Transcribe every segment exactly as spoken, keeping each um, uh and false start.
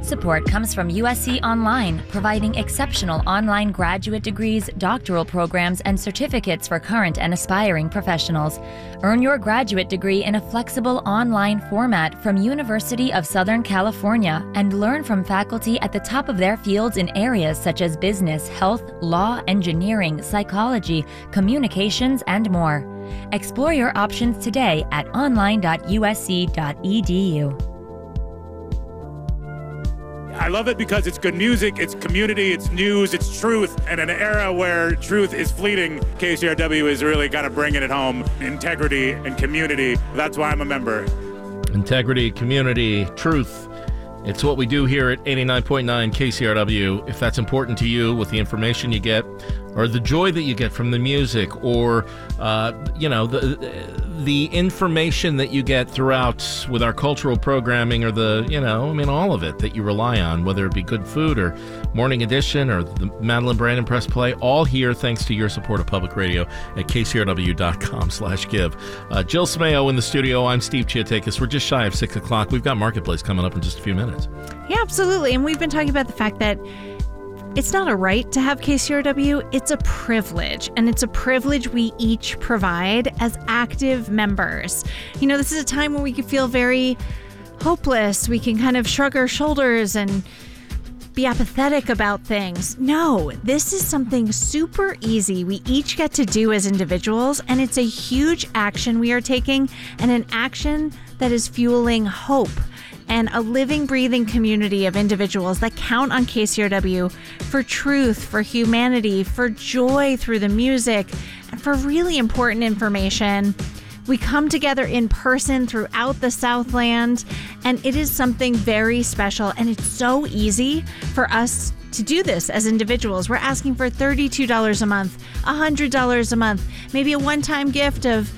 support comes from U S C Online, providing exceptional online graduate degrees, doctoral programs, and certificates for current and aspiring professionals. Earn your graduate degree in a flexible online format from University of Southern California and learn from faculty at the top of their fields in areas such as business, health, law, engineering, psychology, communications, and more. Explore your options today at online dot u s c dot e d u. I love it because it's good music, it's community, it's news, it's truth. And in an era where truth is fleeting, K C R W is really kind of bringing it home. Integrity and community. That's why I'm a member. Integrity, community, truth. It's what we do here at eighty-nine point nine K C R W. If that's important to you with the information you get, or the joy that you get from the music, or, uh, you know, the the information that you get throughout with our cultural programming, or the, you know, I mean, all of it that you rely on, whether it be good food or Morning Edition or the Madeline Brandon Press Play, all here thanks to your support of public radio at k c r w dot com slash give. Uh, Jill Smayo in the studio. I'm Steve Chiatakis. We're just shy of six o'clock. We've got Marketplace coming up in just a few minutes. Yeah, absolutely. And we've been talking about the fact that it's not a right to have K C R W, it's a privilege. And it's a privilege we each provide as active members. You know, this is a time where we can feel very hopeless. We can kind of shrug our shoulders and be apathetic about things. No, this is something super easy we each get to do as individuals, and it's a huge action we are taking, and an action that is fueling hope and a living, breathing community of individuals that count on K C R W for truth, for humanity, for joy through the music, and for really important information. We come together in person throughout the Southland, and it is something very special, and it's so easy for us to do this as individuals. We're asking for thirty-two dollars a month, one hundred dollars a month, maybe a one-time gift of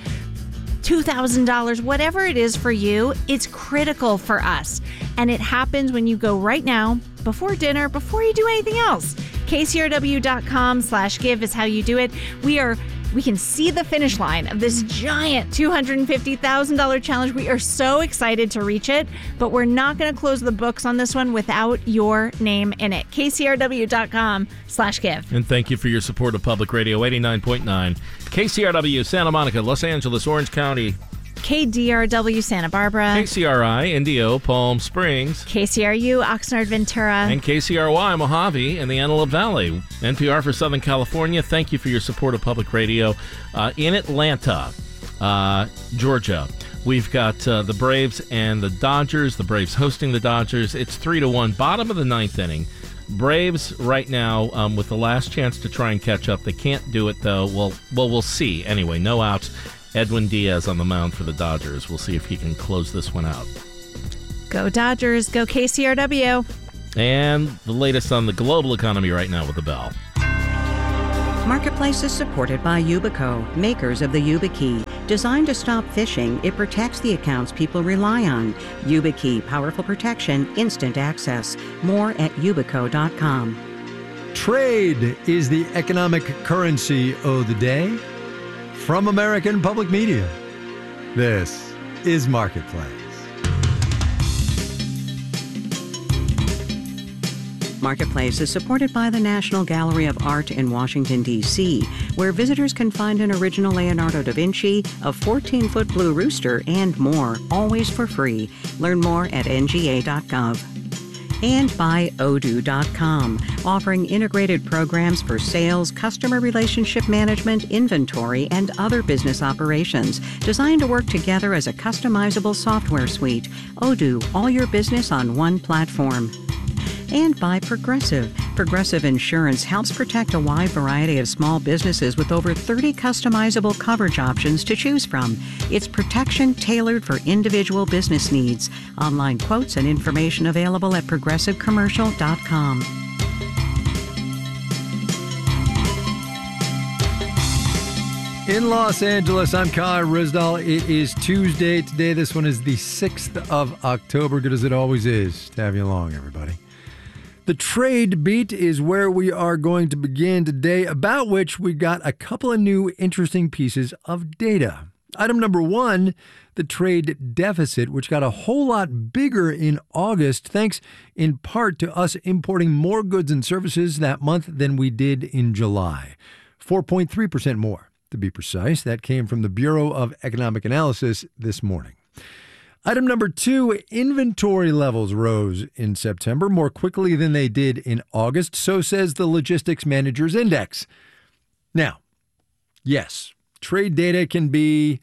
two thousand dollars, whatever it is for you. It's critical for us. And it happens when you go right now, before dinner, before you do anything else. k c r w dot com slash give is how you do it. We are we can see the finish line of this giant two hundred fifty thousand dollars challenge. We are so excited to reach it, but we're not going to close the books on this one without your name in it. k c r w dot com slash give. And thank you for your support of Public Radio eighty-nine point nine. K C R W, Santa Monica, Los Angeles, Orange County. K D R W, Santa Barbara. K C R I, Indio, Palm Springs. K C R U, Oxnard, Ventura. And K C R Y, Mojave, and the Antelope Valley. N P R for Southern California, thank you for your support of Public Radio. Uh, in Atlanta, uh, Georgia, we've got uh, the Braves and the Dodgers. The Braves hosting the Dodgers. It's three to one, bottom of the ninth inning. Braves right now um, with the last chance to try and catch up. They can't do it, though. Well, well, we'll see. Anyway, no outs. Edwin Diaz on the mound for the Dodgers. We'll see if he can close this one out. Go Dodgers. Go K C R W. And the latest on the global economy right now with the bell. Marketplace is supported by Yubico, makers of the YubiKey. Designed to stop phishing, it protects the accounts people rely on. YubiKey, powerful protection, instant access. More at yubico dot com. Trade is the economic currency of the day. From American Public Media, this is Marketplace. Marketplace is supported by the National Gallery of Art in Washington, D C, where visitors can find an original Leonardo da Vinci, a fourteen-foot blue rooster, and more, always for free. Learn more at n g a dot gov. And by odoo dot com, offering integrated programs for sales, customer relationship management, inventory, and other business operations, designed to work together as a customizable software suite. Odoo, all your business on one platform. And by Progressive. Progressive Insurance helps protect a wide variety of small businesses with over thirty customizable coverage options to choose from. It's protection tailored for individual business needs. Online quotes and information available at progressive commercial dot com. In Los Angeles, I'm Kai Rizdal. It is Tuesday today. This one is the sixth of October. Good as it always is to have you along, everybody. The trade beat is where we are going to begin today, about which we got a couple of new interesting pieces of data. Item number one, the trade deficit, which got a whole lot bigger in August, thanks in part to us importing more goods and services that month than we did in July. four point three percent more, to be precise. That came from the Bureau of Economic Analysis this morning. Item number two, inventory levels rose in September more quickly than they did in August, so says the Logistics Managers Index. Now, yes, trade data can be,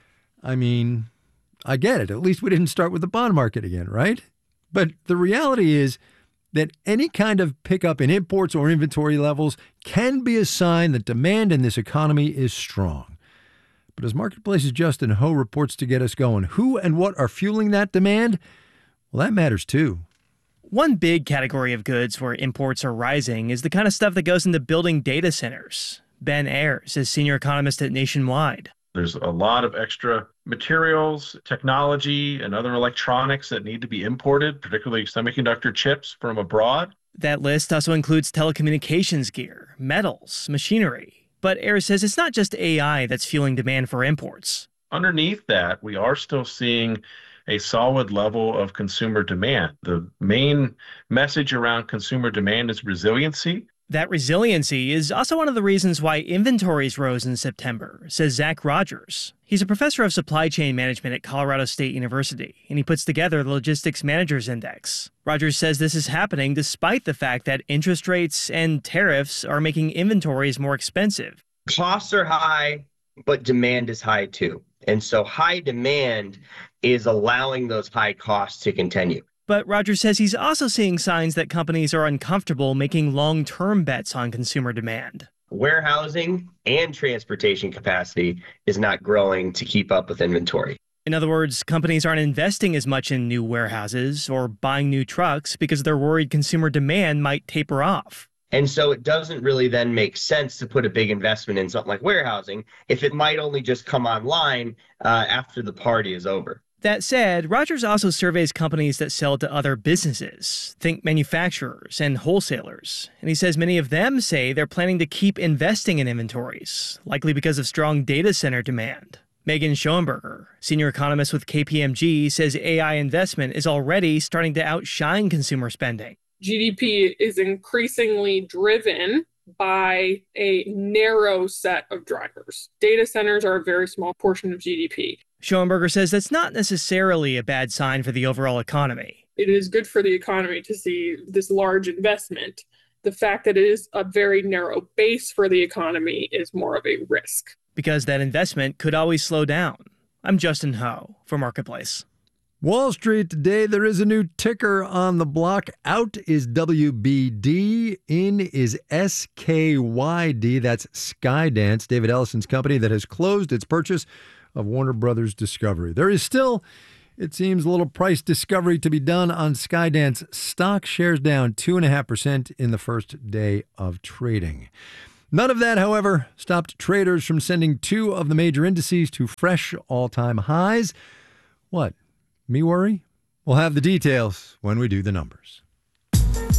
I mean, I get it. At least we didn't start with the bond market again, right? But the reality is that any kind of pickup in imports or inventory levels can be a sign that demand in this economy is strong. But as Marketplace's Justin Ho reports to get us going, who and what are fueling that demand? Well, that matters too. One big category of goods where imports are rising is the kind of stuff that goes into building data centers. Ben Ayers is senior economist at Nationwide. There's a lot of extra materials, technology, and other electronics that need to be imported, particularly semiconductor chips from abroad. That list also includes telecommunications gear, metals, machinery. But Ayers says it's not just A I that's fueling demand for imports. Underneath that, we are still seeing a solid level of consumer demand. The main message around consumer demand is resiliency. That resiliency is also one of the reasons why inventories rose in September, says Zach Rogers. He's a professor of supply chain management at Colorado State University, and he puts together the Logistics Managers Index. Rogers says this is happening despite the fact that interest rates and tariffs are making inventories more expensive. Costs are high, but demand is high too. And so high demand is allowing those high costs to continue. But Rogers says he's also seeing signs that companies are uncomfortable making long-term bets on consumer demand. Warehousing and transportation capacity is not growing to keep up with inventory. In other words, companies aren't investing as much in new warehouses or buying new trucks because they're worried consumer demand might taper off. And so it doesn't really then make sense to put a big investment in something like warehousing if it might only just come online uh, after the party is over. That said, Rogers also surveys companies that sell to other businesses, think manufacturers and wholesalers. And he says many of them say they're planning to keep investing in inventories, likely because of strong data center demand. Megan Schoenberger, senior economist with K P M G, says A I investment is already starting to outshine consumer spending. G D P is increasingly driven by a narrow set of drivers. Data centers are a very small portion of G D P. Schoenberger says that's not necessarily a bad sign for the overall economy. It is good for the economy to see this large investment. The fact that it is a very narrow base for the economy is more of a risk. Because that investment could always slow down. I'm Justin Ho for Marketplace. Wall Street today, there is a new ticker on the block. Out is W B D, in is S K Y D. That's Skydance, David Ellison's company that has closed its purchase of Warner Brothers Discovery. There is still, it seems, a little price discovery to be done on Skydance stock. Shares down two point five percent in the first day of trading. None of that, however, stopped traders from sending two of the major indices to fresh all-time highs. What? Me worry? We'll have the details when we do the numbers.